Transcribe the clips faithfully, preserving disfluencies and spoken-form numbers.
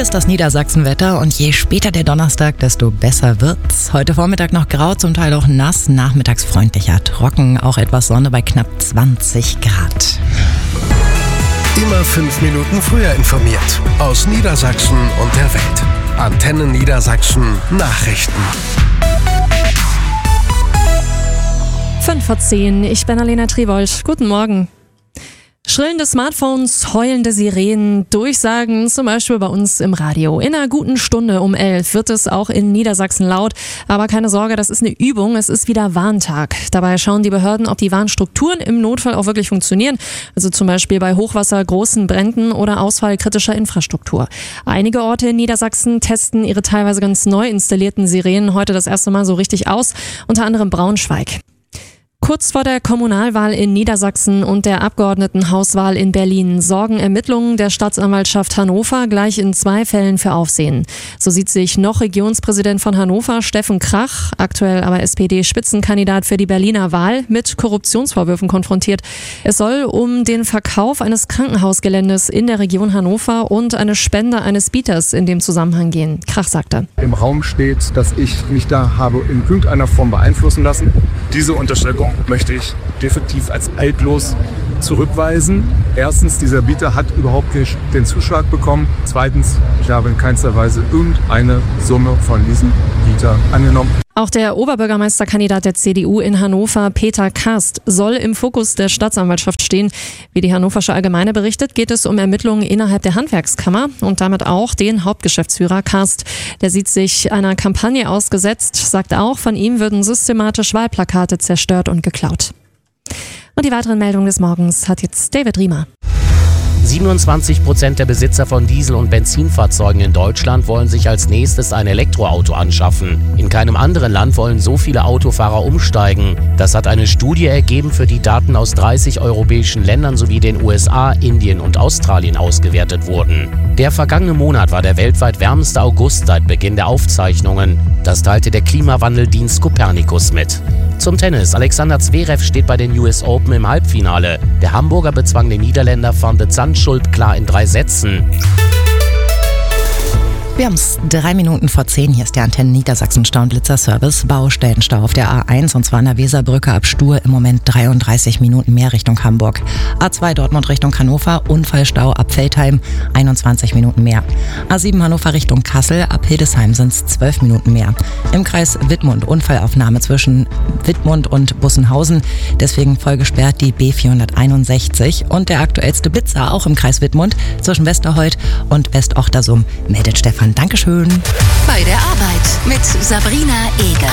ist das Niedersachsenwetter und je später der Donnerstag, desto besser wird's. Heute Vormittag noch grau, zum Teil auch nass, nachmittags freundlicher, trocken, auch etwas Sonne bei knapp zwanzig Grad. Immer fünf Minuten früher informiert. Aus Niedersachsen und der Welt. Antenne Niedersachsen Nachrichten. fünf vor zehn, ich bin Alena Triwold. Guten Morgen. Schrillende Smartphones, heulende Sirenen, Durchsagen, zum Beispiel bei uns im Radio. In einer guten Stunde um elf wird es auch in Niedersachsen laut. Aber keine Sorge, das ist eine Übung, es ist wieder Warntag. Dabei schauen die Behörden, ob die Warnstrukturen im Notfall auch wirklich funktionieren. Also zum Beispiel bei Hochwasser, großen Bränden oder Ausfall kritischer Infrastruktur. Einige Orte in Niedersachsen testen ihre teilweise ganz neu installierten Sirenen heute das erste Mal so richtig aus, unter anderem Braunschweig. Kurz vor der Kommunalwahl in Niedersachsen und der Abgeordnetenhauswahl in Berlin sorgen Ermittlungen der Staatsanwaltschaft Hannover gleich in zwei Fällen für Aufsehen. So sieht sich noch Regionspräsident von Hannover, Steffen Krach, aktuell aber S P D-Spitzenkandidat für die Berliner Wahl, mit Korruptionsvorwürfen konfrontiert. Es soll um den Verkauf eines Krankenhausgeländes in der Region Hannover und eine Spende eines Bieters in dem Zusammenhang gehen. Krach sagte: Im Raum steht, dass ich mich da habe in irgendeiner Form beeinflussen lassen. Diese Unterstellung möchte ich definitiv als altlos zurückweisen. Erstens, dieser Bieter hat überhaupt nicht den Zuschlag bekommen. Zweitens, ich habe in keinster Weise irgendeine Summe von diesem Bieter angenommen. Auch der Oberbürgermeisterkandidat der C D U in Hannover, Peter Kast, soll im Fokus der Staatsanwaltschaft stehen. Wie die Hannoversche Allgemeine berichtet, geht es um Ermittlungen innerhalb der Handwerkskammer und damit auch den Hauptgeschäftsführer Kast. Der sieht sich einer Kampagne ausgesetzt, sagt auch, von ihm würden systematisch Wahlplakate zerstört und geklaut. Und die weiteren Meldungen des Morgens hat jetzt David Riemer. siebenundzwanzig Prozent der Besitzer von Diesel- und Benzinfahrzeugen in Deutschland wollen sich als nächstes ein Elektroauto anschaffen. In keinem anderen Land wollen so viele Autofahrer umsteigen. Das hat eine Studie ergeben, für die Daten aus dreißig europäischen Ländern sowie den U S A, Indien und Australien ausgewertet wurden. Der vergangene Monat war der weltweit wärmste August seit Beginn der Aufzeichnungen. Das teilte der Klimawandeldienst Copernicus mit. Zum Tennis. Alexander Zverev steht bei den U S Open im Halbfinale. Der Hamburger bezwang den Niederländer Van de Zandschulp klar in drei Sätzen. Wir haben es drei Minuten vor zehn. Hier ist der Antenne Niedersachsen Staublitzer-Service. Baustellenstau auf der A eins und zwar an der Weserbrücke ab Stur. Im Moment dreiunddreißig Minuten mehr Richtung Hamburg. A zwei Dortmund Richtung Hannover. Unfallstau ab Veltheim. einundzwanzig Minuten mehr. A sieben Hannover Richtung Kassel. Ab Hildesheim sind es zwölf Minuten mehr. Im Kreis Wittmund Unfallaufnahme zwischen Wittmund und Bussenhausen. Deswegen voll gesperrt die B vierhunderteinundsechzig. Und der aktuellste Blitzer auch im Kreis Wittmund zwischen Westerhold und Westochtersumm meldet Stefan. Dankeschön. Bei der Arbeit mit Sabrina Eger.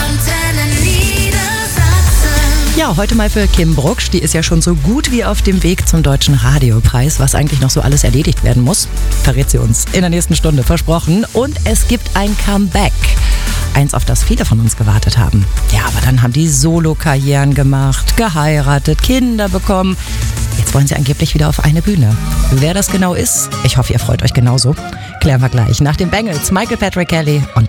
Ja, heute mal für Kim Brucksch. Die ist ja schon so gut wie auf dem Weg zum Deutschen Radiopreis. Was eigentlich noch so alles erledigt werden muss, verrät sie uns in der nächsten Stunde, versprochen. Und es gibt ein Comeback. Eins, auf das viele von uns gewartet haben. Ja, aber dann haben die Solo-Karrieren gemacht, geheiratet, Kinder bekommen. Jetzt wollen sie angeblich wieder auf eine Bühne. Wer das genau ist, ich hoffe, ihr freut euch genauso. Klären wir gleich nach den Bangles, Michael Patrick Kelly und